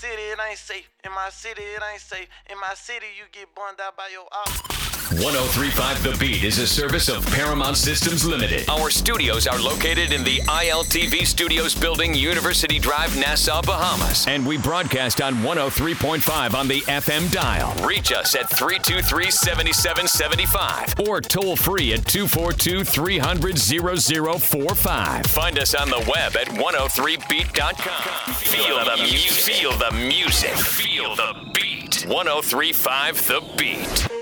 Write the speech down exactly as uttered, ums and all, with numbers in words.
city, it ain't safe. In my city, it ain't safe. In my city, you get burned out by your op. one oh three point five The Beat is a service of Paramount Systems Limited. Our studios are located in the I L T V Studios building, University Drive, Nassau, Bahamas. And we broadcast on one oh three point five on the F M dial. Reach us at three two three, seven seven seven five or toll free at two four two, three hundred, zero zero four five. Find us on the web at one oh three beat dot com. Feel the music. Feel the music. Feel the beat. one oh three point five The Beat.